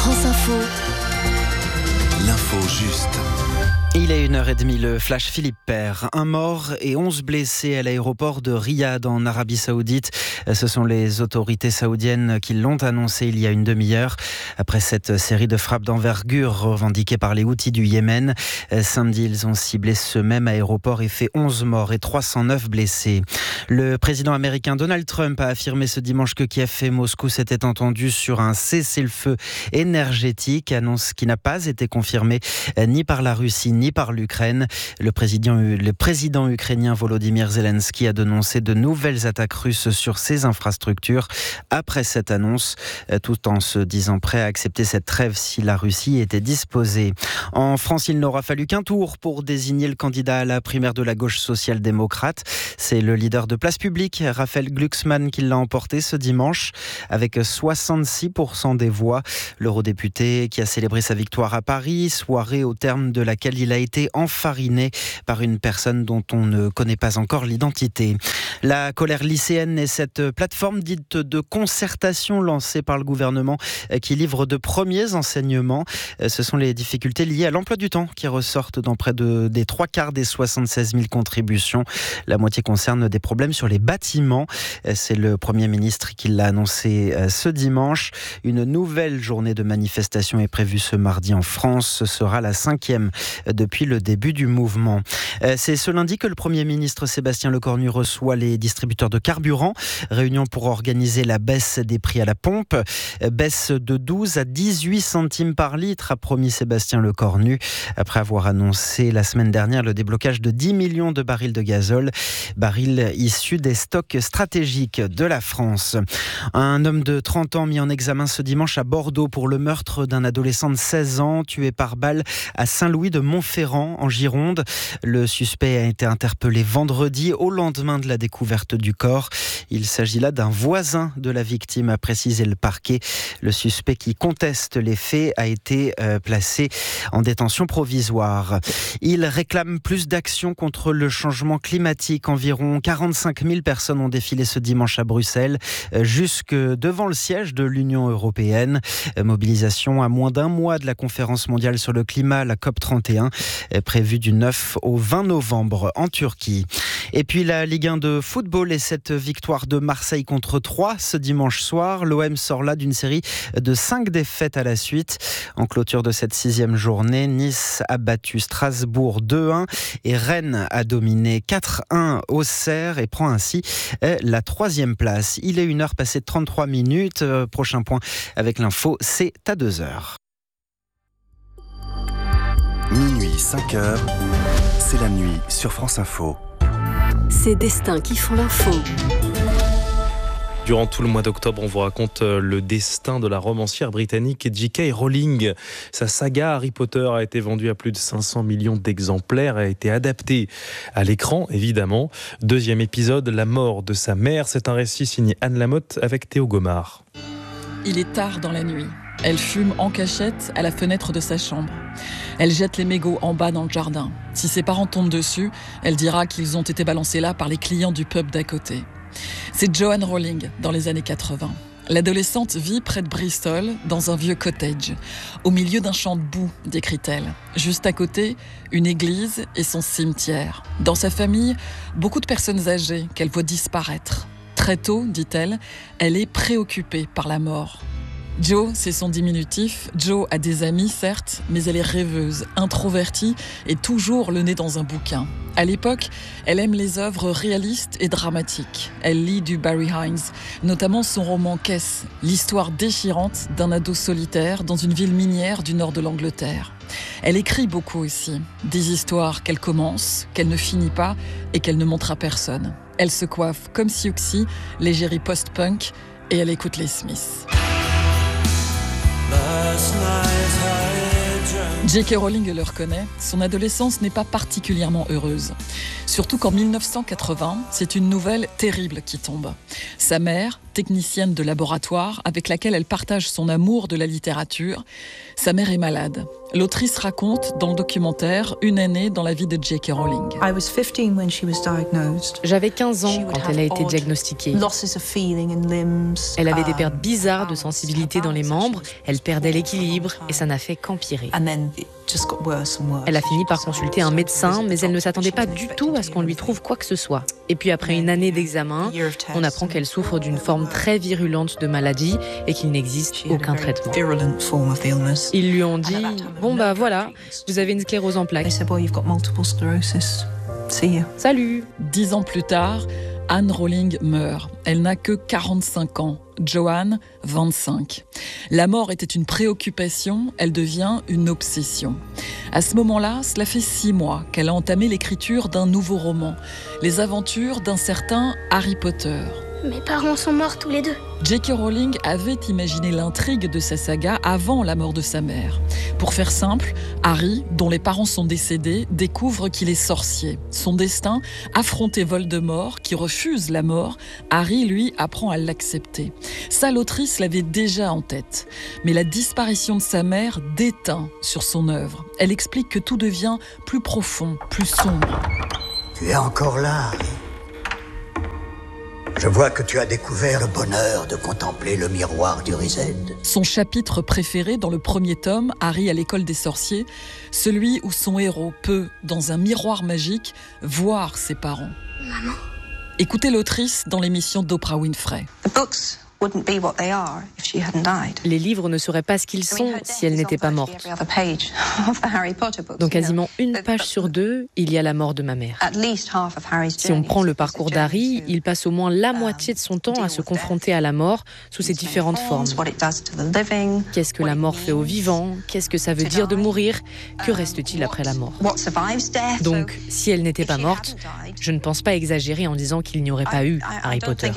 France Info. L'info juste. Il est 1h30, le flash Philippe Père. Un mort et 11 blessés à l'aéroport de Riyad en Arabie Saoudite. Ce sont les autorités saoudiennes qui l'ont annoncé il y a une demi-heure. Après cette série de frappes d'envergure revendiquées par les Houthis du Yémen. Samedi, ils ont ciblé ce même aéroport et fait 11 morts et 309 blessés. Le président américain Donald Trump a affirmé ce dimanche que Kiev et Moscou s'étaient entendus sur un cessez-le-feu énergétique, annonce qui n'a pas été confirmée ni par la Russie ni par l'Ukraine. Le président ukrainien Volodymyr Zelensky a dénoncé de nouvelles attaques russes sur ses infrastructures après cette annonce, tout en se disant prêt à accepter cette trêve si la Russie était disposée. En France, il n'aura fallu qu'un tour pour désigner le candidat à la primaire de la gauche social-démocrate. C'est le leader de Place Publique, Raphaël Glucksmann, qui l'a emporté ce dimanche avec 66% des voix. L'eurodéputé qui a célébré sa victoire à Paris, soirée au terme de laquelle il a été enfariné par une personne dont on ne connaît pas encore l'identité. La colère lycéenne est cette plateforme dite de concertation lancée par le gouvernement qui livre de premiers enseignements. Ce sont les difficultés liées à l'emploi du temps qui ressortent dans près des 3/4 des 76 000 contributions. La moitié concerne des problèmes sur les bâtiments. C'est le Premier ministre qui l'a annoncé ce dimanche. Une nouvelle journée de manifestation est prévue ce mardi en France. Ce sera la 5e depuis le début du mouvement. C'est ce lundi que le Premier ministre Sébastien Lecornu reçoit les distributeurs de carburant. Réunion pour organiser la baisse des prix à la pompe. Baisse de 12 à 18 centimes par litre, a promis Sébastien Lecornu, après avoir annoncé la semaine dernière le déblocage de 10 millions de barils de gazole, barils issus des stocks stratégiques de la France. Un homme de 30 ans mis en examen ce dimanche à Bordeaux pour le meurtre d'un adolescent de 16 ans tué par balle à Saint-Louis de Montferrand en Gironde. Le suspect a été interpellé vendredi au lendemain de la découverte du corps. Il s'agit là d'un voisin de la victime, a précisé le parquet. Le suspect qui conteste les faits a été placé en détention provisoire. Il réclame plus d'actions contre le changement climatique. Environ 45 000 personnes ont défilé ce dimanche à Bruxelles, jusque devant le siège de l'Union européenne. Mobilisation à moins d'un mois de la conférence mondiale sur le climat, la COP31, prévue du 9 au 20 novembre en Turquie. Et puis la Ligue 1 de football et cette victoire de Marseille contre Troyes ce dimanche soir. L'OM sort là d'une série de 5 défaites à la suite. En clôture de cette 6e journée, Nice a battu Strasbourg 2-1 et Rennes a dominé 4-1 Auxerre et prend ainsi la 3e place. Il est 1h passée de 33 minutes. Prochain point avec l'info, c'est à 2h. Minuit 5h, c'est la nuit sur France Info. Ces destins qui font l'info. Durant tout le mois d'octobre, on vous raconte le destin de la romancière britannique J.K. Rowling. Sa saga Harry Potter a été vendue à plus de 500 millions d'exemplaires, a été adaptée à l'écran, évidemment. 2e épisode, La mort de sa mère. C'est un récit signé Anne Lamotte avec Théo Gomard. Il est tard dans la nuit. Elle fume en cachette à la fenêtre de sa chambre. Elle jette les mégots en bas dans le jardin. Si ses parents tombent dessus, elle dira qu'ils ont été balancés là par les clients du pub d'à côté. C'est Joanne Rowling dans les années 80. L'adolescente vit près de Bristol, dans un vieux cottage. Au milieu d'un champ de boue, décrit-elle. Juste à côté, une église et son cimetière. Dans sa famille, beaucoup de personnes âgées qu'elle voit disparaître. Très tôt, dit-elle, elle est préoccupée par la mort. Jo, c'est son diminutif. Jo a des amis, certes, mais elle est rêveuse, introvertie et toujours le nez dans un bouquin. À l'époque, elle aime les œuvres réalistes et dramatiques. Elle lit du Barry Hines, notamment son roman Kess, l'histoire déchirante d'un ado solitaire dans une ville minière du nord de l'Angleterre. Elle écrit beaucoup aussi, des histoires qu'elle commence, qu'elle ne finit pas et qu'elle ne montre à personne. Elle se coiffe comme Siouxsie, l'égérie post-punk, et elle écoute les Smiths. J.K. Rowling le reconnaît, son adolescence n'est pas particulièrement heureuse. Surtout qu'en 1980, c'est une nouvelle terrible qui tombe. Sa mère, technicienne de laboratoire avec laquelle elle partage son amour de la littérature. Sa mère est malade. L'autrice raconte dans le documentaire une année dans la vie de J.K. Rowling. J'avais 15 ans quand elle a été diagnostiquée. Elle avait des pertes bizarres de sensibilité dans les membres, elle perdait l'équilibre et ça n'a fait qu'empirer. Elle a fini par consulter un médecin, mais elle ne s'attendait pas du tout à ce qu'on lui trouve quoi que ce soit. Et puis après une année d'examen, on apprend qu'elle souffre d'une forme très virulente de maladie et qu'il n'existe aucun traitement. Ils lui ont dit « Bon bah voilà, vous avez une sclérose en plaques. Salut !» 10 ans plus tard, Anne Rowling meurt. Elle n'a que 45 ans. Joanne, 25. La mort était une préoccupation, elle devient une obsession. À ce moment-là, cela fait 6 mois qu'elle a entamé l'écriture d'un nouveau roman, Les aventures d'un certain Harry Potter. Mes parents sont morts tous les deux. J.K. Rowling avait imaginé l'intrigue de sa saga avant la mort de sa mère. Pour faire simple, Harry, dont les parents sont décédés, découvre qu'il est sorcier. Son destin, affronter Voldemort, qui refuse la mort. Harry, lui, apprend à l'accepter. Ça, l'autrice l'avait déjà en tête. Mais la disparition de sa mère déteint sur son œuvre. Elle explique que tout devient plus profond, plus sombre. Tu es encore là, Harry. Je vois que tu as découvert le bonheur de contempler le miroir du Riséd. Son chapitre préféré dans le premier tome, Harry à l'école des sorciers, celui où son héros peut, dans un miroir magique, voir ses parents. Maman. Écoutez l'autrice dans l'émission d'Oprah Winfrey. Les livres ne seraient pas ce qu'ils sont si elle n'était pas morte. Dans quasiment une page sur 2, il y a la mort de ma mère. Si on prend le parcours d'Harry, il passe au moins la moitié de son temps à se confronter à la mort sous ses différentes formes. Qu'est-ce que la mort fait aux vivants ? Qu'est-ce que ça veut dire de mourir ? Que reste-t-il après la mort ? Donc, si elle n'était pas morte, je ne pense pas exagérer en disant qu'il n'y aurait pas eu Harry Potter.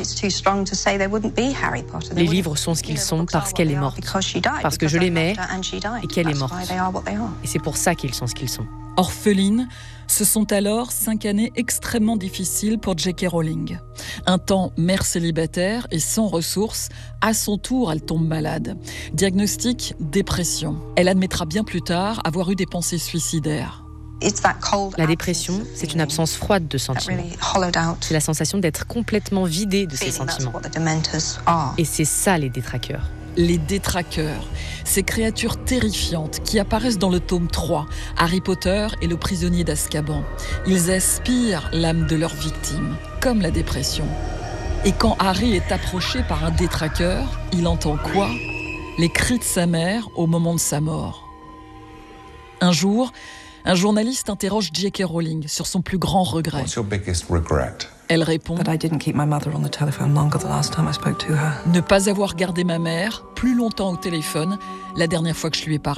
Les livres sont ce qu'ils sont parce qu'elle est morte, parce que je l'aimais et qu'elle est morte. Et c'est pour ça qu'ils sont ce qu'ils sont. Orpheline, ce sont alors 5 années extrêmement difficiles pour J.K. Rowling. Un temps mère célibataire et sans ressources, à son tour elle tombe malade. Diagnostic, dépression. Elle admettra bien plus tard avoir eu des pensées suicidaires. La dépression, c'est une absence froide de sentiments. C'est la sensation d'être complètement vidé de ses sentiments. Et c'est ça les détraqueurs. Les détraqueurs, ces créatures terrifiantes qui apparaissent dans le tome 3, Harry Potter et le prisonnier d'Azkaban. Ils aspirent l'âme de leurs victimes, comme la dépression. Et quand Harry est approché par un détraqueur, il entend quoi ? Les cris de sa mère au moment de sa mort. Un jour, un journaliste interroge J.K. Rowling sur son plus grand regret. Elle répond « Ne pas avoir gardé ma mère plus longtemps au téléphone la dernière fois que je lui ai parlé. »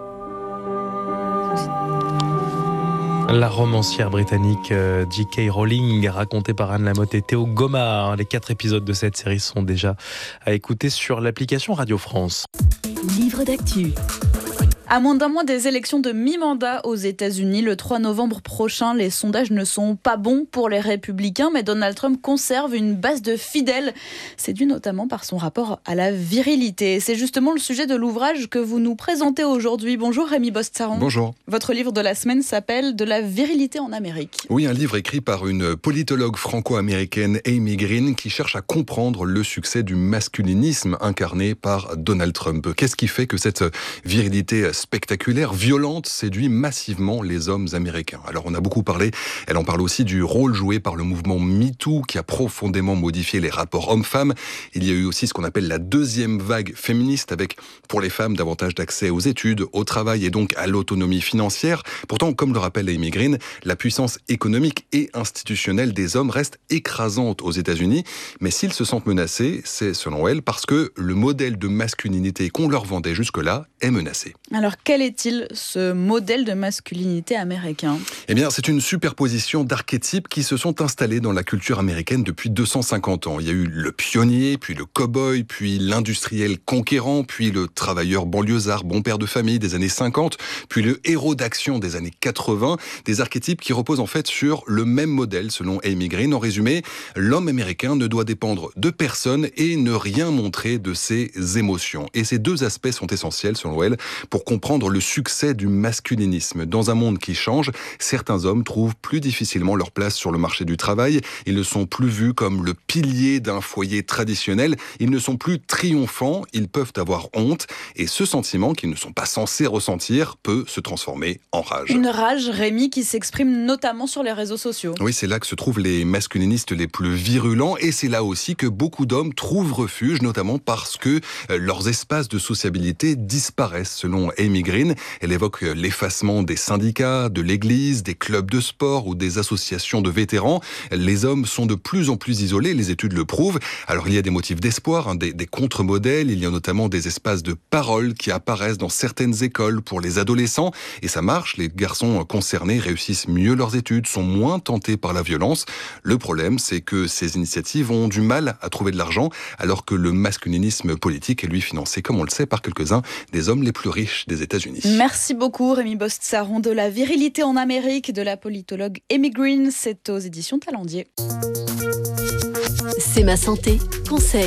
La romancière britannique J.K. Rowling, racontée par Anne Lamotte et Théo Gomard. Les 4 épisodes de cette série sont déjà à écouter sur l'application Radio France. Livre d'actu. À moins d'un mois des élections de mi-mandat aux États-Unis, le 3 novembre prochain, les sondages ne sont pas bons pour les républicains, mais Donald Trump conserve une base de fidèles. C'est dû notamment par son rapport à la virilité. C'est justement le sujet de l'ouvrage que vous nous présentez aujourd'hui. Bonjour Rémi Bostsaron. Bonjour. Votre livre de la semaine s'appelle « De la virilité en Amérique ». Oui, un livre écrit par une politologue franco-américaine, Amy Green, qui cherche à comprendre le succès du masculinisme incarné par Donald Trump. Qu'est-ce qui fait que cette virilité spectaculaire, violente, séduit massivement les hommes américains. Alors on a beaucoup parlé, elle en parle aussi du rôle joué par le mouvement MeToo qui a profondément modifié les rapports hommes-femmes. Il y a eu aussi ce qu'on appelle la deuxième vague féministe avec, pour les femmes, davantage d'accès aux études, au travail et donc à l'autonomie financière. Pourtant, comme le rappelle Amy Green, la puissance économique et institutionnelle des hommes reste écrasante aux États-Unis. Mais s'ils se sentent menacés, c'est selon elle parce que le modèle de masculinité qu'on leur vendait jusque-là est menacé. Alors Alors quel est-il ce modèle de masculinité américain ? Eh bien, c'est une superposition d'archétypes qui se sont installés dans la culture américaine depuis 250 ans. Il y a eu le pionnier, puis le cow-boy, puis l'industriel conquérant, puis le travailleur banlieusard, bon père de famille des années 50, puis le héros d'action des années 80. Des archétypes qui reposent en fait sur le même modèle, selon Amy Green. En résumé, l'homme américain ne doit dépendre de personne et ne rien montrer de ses émotions. Et ces deux aspects sont essentiels, selon elle, pour comprendre le succès du masculinisme. Dans un monde qui change, certains hommes trouvent plus difficilement leur place sur le marché du travail. Ils ne sont plus vus comme le pilier d'un foyer traditionnel. Ils ne sont plus triomphants. Ils peuvent avoir honte. Et ce sentiment qu'ils ne sont pas censés ressentir peut se transformer en rage. Une rage, Rémi, qui s'exprime notamment sur les réseaux sociaux. Oui, c'est là que se trouvent les masculinistes les plus virulents. Et c'est là aussi que beaucoup d'hommes trouvent refuge, notamment parce que leurs espaces de sociabilité disparaissent, selon Amy Green. Elle évoque l'effacement des syndicats, de l'église, des clubs de sport ou des associations de vétérans. Les hommes sont de plus en plus isolés, les études le prouvent. Alors il y a des motifs d'espoir, des contre-modèles, il y a notamment des espaces de parole qui apparaissent dans certaines écoles pour les adolescents. Et ça marche, les garçons concernés réussissent mieux leurs études, sont moins tentés par la violence. Le problème, c'est que ces initiatives ont du mal à trouver de l'argent, alors que le masculinisme politique est lui financé, comme on le sait, par quelques-uns des hommes les plus riches des États-Unis. Merci beaucoup Rémi Bostsaron. De la virilité en Amérique, de la politologue Amy Green, c'est aux éditions Talendier. C'est ma santé, conseil.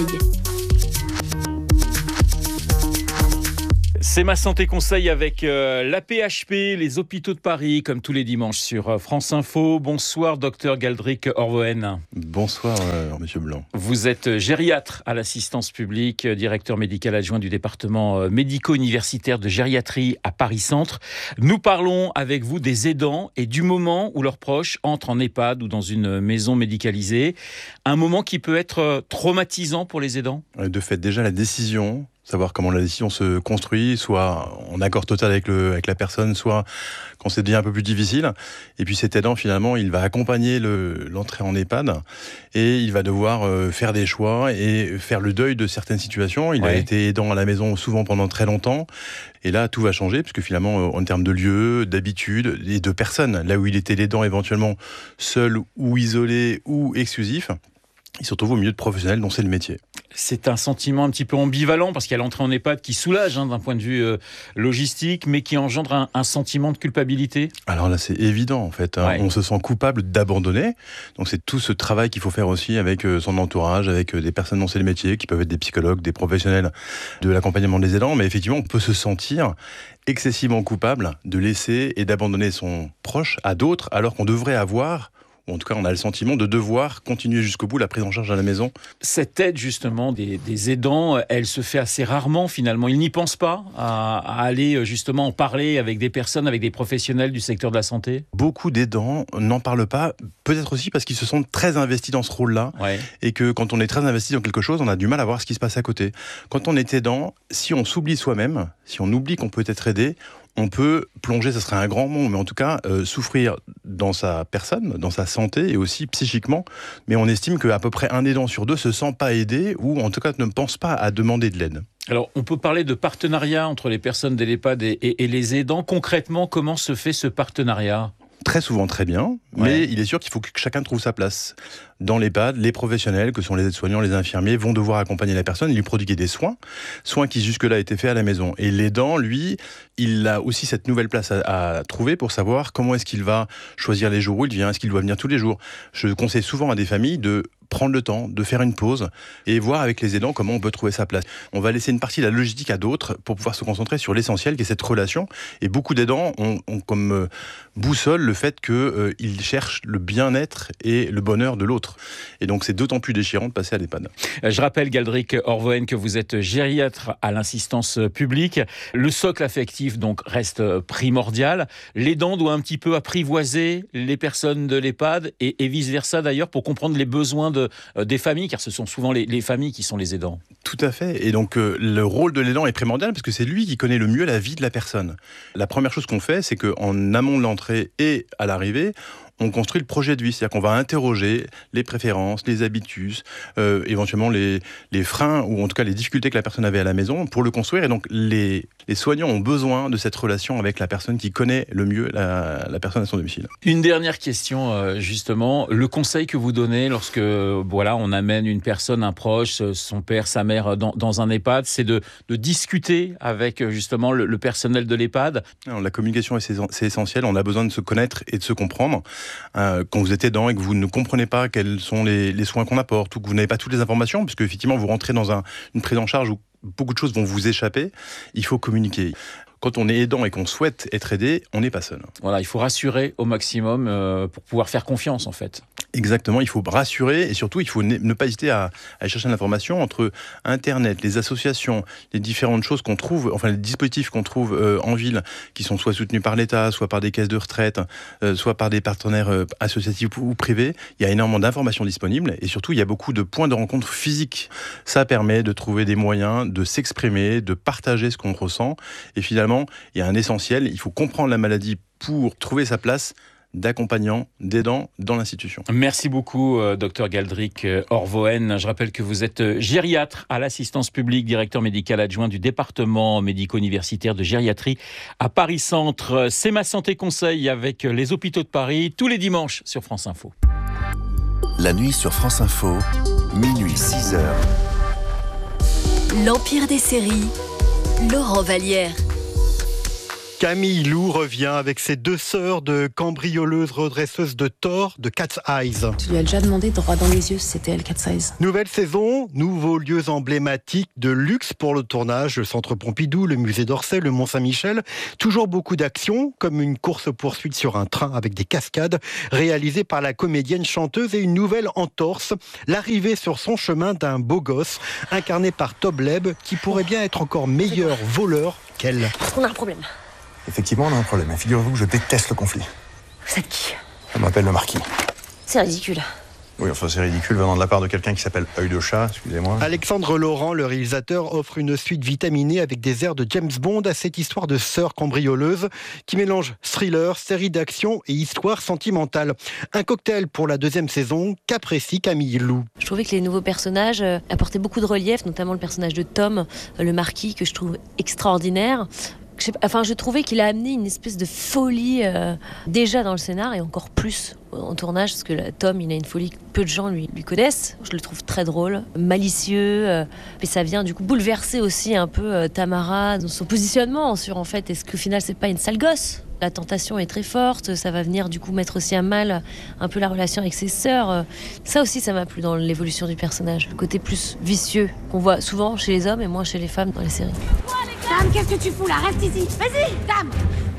C'est ma santé conseil avec la PHP, les hôpitaux de Paris, comme tous les dimanches sur France Info. Bonsoir, docteur Galdric Orvoen. Bonsoir, monsieur Blanc. Vous êtes gériatre à l'assistance publique, directeur médical adjoint du département médico-universitaire de gériatrie à Paris-Centre. Nous parlons avec vous des aidants et du moment où leurs proches entrent en EHPAD ou dans une maison médicalisée. Un moment qui peut être traumatisant pour les aidants ? De fait, déjà la décision, savoir comment la décision se construit, soit en accord total avec la personne, soit quand ça devient un peu plus difficile. Et puis cet aidant, finalement, il va accompagner l'entrée en EHPAD et il va devoir faire des choix et faire le deuil de certaines situations. Il a été aidant à la maison souvent pendant très longtemps. Et là, tout va changer, puisque finalement, en termes de lieu, d'habitude et de personnes, là où il était l'aidant éventuellement seul ou isolé ou exclusif, il se retrouve au milieu de professionnels dont c'est le métier. C'est un sentiment un petit peu ambivalent parce qu'il y a l'entrée en EHPAD qui soulage d'un point de vue logistique, mais qui engendre un sentiment de culpabilité. Alors là, c'est évident en fait. On se sent coupable d'abandonner. Donc c'est tout ce travail qu'il faut faire aussi avec son entourage, avec des personnes dont c'est le métier, qui peuvent être des psychologues, des professionnels de l'accompagnement des aidants. Mais effectivement, on peut se sentir excessivement coupable de laisser et d'abandonner son proche à d'autres, alors qu'on devrait avoir, ou en tout cas on a le sentiment de devoir continuer jusqu'au bout la prise en charge à la maison. Cette aide justement des aidants, elle se fait assez rarement finalement. Ils n'y pensent pas à aller justement en parler avec des personnes, avec des professionnels du secteur de la santé. Beaucoup d'aidants n'en parlent pas, peut-être aussi parce qu'ils se sentent très investis dans ce rôle-là, et que quand on est très investi dans quelque chose, on a du mal à voir ce qui se passe à côté. Quand on est aidant, si on s'oublie soi-même, si on oublie qu'on peut être aidé, on peut plonger, ce serait un grand mot, mais en tout cas souffrir dans sa personne, dans sa santé et aussi psychiquement. Mais on estime qu'à peu près un aidant sur deux se sent pas aidé ou en tout cas ne pense pas à demander de l'aide. Alors, on peut parler de partenariat entre les personnes de l'EHPAD et les aidants. Concrètement, comment se fait ce partenariat ? Très souvent très bien, mais il est sûr qu'il faut que chacun trouve sa place. Dans l'EHPAD, les professionnels, que sont les aides-soignants, les infirmiers, vont devoir accompagner la personne et lui prodiguer des soins qui jusque-là étaient faits à la maison. Et l'aidant, lui, il a aussi cette nouvelle place à trouver pour savoir comment est-ce qu'il va choisir les jours où il vient, est-ce qu'il doit venir tous les jours. Je conseille souvent à des familles de prendre le temps, de faire une pause et voir avec les aidants comment on peut trouver sa place. On va laisser une partie de la logistique à d'autres pour pouvoir se concentrer sur l'essentiel qui est cette relation. Et beaucoup d'aidants ont comme boussole le fait qu'ils cherchent le bien-être et le bonheur de l'autre. Et donc c'est d'autant plus déchirant de passer à l'EHPAD. Je rappelle, Galdric Orvoen, que vous êtes gériatre à l'assistance publique. Le socle affectif donc reste primordial. L'aidant doit un petit peu apprivoiser les personnes de l'EHPAD et vice-versa d'ailleurs pour comprendre les besoins des familles, car ce sont souvent les familles qui sont les aidants. Tout à fait. Et donc le rôle de l'aidant est primordial parce que c'est lui qui connaît le mieux la vie de la personne. La première chose qu'on fait, c'est qu'en amont de l'entrée et à l'arrivée, on construit le projet de vie. C'est-à-dire qu'on va interroger les préférences, les habitus, éventuellement les freins ou en tout cas les difficultés que la personne avait à la maison pour le construire. Et donc les soignants ont besoin de cette relation avec la personne qui connaît le mieux la personne à son domicile. Une dernière question, justement. Le conseil que vous donnez lorsque on amène une personne, un proche, son père, sa mère dans un EHPAD, c'est de discuter avec justement le personnel de l'EHPAD. Alors, la communication, c'est essentiel. On a besoin de se connaître et de se comprendre. Quand vous êtes aidant et que vous ne comprenez pas quels sont les soins qu'on apporte ou que vous n'avez pas toutes les informations, puisque effectivement vous rentrez dans une prise en charge où beaucoup de choses vont vous échapper, il faut communiquer. Quand on est aidant et qu'on souhaite être aidé, on n'est pas seul. Voilà, il faut rassurer au maximum pour pouvoir faire confiance en fait. Exactement, il faut rassurer et surtout il faut ne pas hésiter à aller chercher l'information entre Internet, les associations, les différentes choses qu'on trouve, enfin les dispositifs qu'on trouve en ville, qui sont soit soutenus par l'État, soit par des caisses de retraite, soit par des partenaires associatifs ou privés. Il y a énormément d'informations disponibles et surtout il y a beaucoup de points de rencontre physiques. Ça permet de trouver des moyens de s'exprimer, de partager ce qu'on ressent et finalement il y a un essentiel, il faut comprendre la maladie pour trouver sa place d'accompagnant, d'aidant dans l'institution. Merci beaucoup, Dr Galdric Orvoen. Je rappelle que vous êtes gériatre à l'Assistance publique, directeur médical adjoint du département médico-universitaire de gériatrie à Paris-Centre. C'est Ma Santé Conseil avec les hôpitaux de Paris, tous les dimanches sur France Info. La nuit sur France Info, minuit 6h. L'Empire des séries, Laurent Vallière. Camille Lou revient avec ses 2 sœurs de cambrioleuses redresseuses de tort de Cat's Eyes. Tu lui as déjà demandé droit dans les yeux si c'était elle, Cat's Eyes. Nouvelle saison, nouveaux lieux emblématiques de luxe pour le tournage. Le Centre Pompidou, le Musée d'Orsay, le Mont-Saint-Michel. Toujours beaucoup d'action, comme une course-poursuite sur un train avec des cascades, réalisée par la comédienne chanteuse et une nouvelle entorse. L'arrivée sur son chemin d'un beau gosse, incarné par Tobleb, qui pourrait bien être encore meilleur voleur qu'elle. Parce qu'on a un problème. Effectivement, on a un problème. Figurez-vous que je déteste le conflit. Vous êtes qui ? Je m'appelle le Marquis. C'est ridicule. Oui, enfin c'est ridicule venant de la part de quelqu'un qui s'appelle Œil de Chat, excusez-moi. Alexandre Laurent, le réalisateur, offre une suite vitaminée avec des airs de James Bond à cette histoire de sœurs cambrioleuses qui mélange thriller, série d'action et histoire sentimentale. Un cocktail pour la 2e saison qu'apprécie Camille Lou. Je trouvais que les nouveaux personnages apportaient beaucoup de relief, notamment le personnage de Tom, le Marquis, que je trouve extraordinaire. Je trouvais qu'il a amené une espèce de folie déjà dans le scénar et encore plus en tournage, parce que Tom, il a une folie que peu de gens lui connaissent. Je le trouve très drôle, malicieux, et ça vient du coup bouleverser aussi un peu Tamara dans son positionnement sur en fait, est-ce qu'au final c'est pas une sale gosse ? La tentation est très forte, ça va venir du coup mettre aussi à mal un peu la relation avec ses sœurs. Ça aussi, ça m'a plu dans l'évolution du personnage. Le côté plus vicieux qu'on voit souvent chez les hommes et moins chez les femmes dans les séries. Dame, qu'est-ce que tu fous là ? Reste ici. Vas-y, Dame.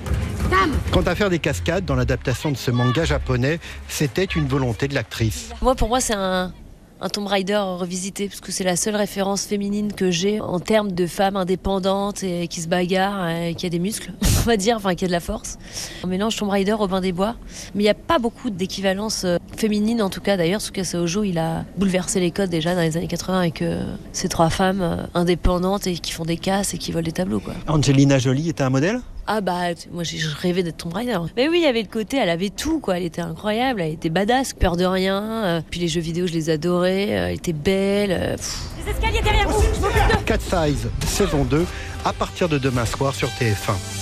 Quant à faire des cascades dans l'adaptation de ce manga japonais, c'était une volonté de l'actrice. Pour moi, c'est un Tomb Raider revisité, parce que c'est la seule référence féminine que j'ai en termes de femme indépendante et qui se bagarre et qui a des muscles, on va dire, qui a de la force. On mélange Tomb Raider, Robin des Bois, mais il n'y a pas beaucoup d'équivalence féminine, en tout cas. D'ailleurs, Tsukasa Ojo, il a bouleversé les codes déjà dans les années 80 avec ces 3 femmes indépendantes et qui font des casses et qui volent des tableaux, quoi. Angelina Jolie était un modèle ? Ah moi je rêvais d'être Tomb Raider. Mais oui, il y avait le côté, elle avait tout, quoi. Elle était incroyable, elle était badass, peur de rien. Puis les jeux vidéo, je les adorais. Elle était belle. Les escaliers derrière vous. Cat's Eyes, saison 2, à partir de demain soir sur TF1.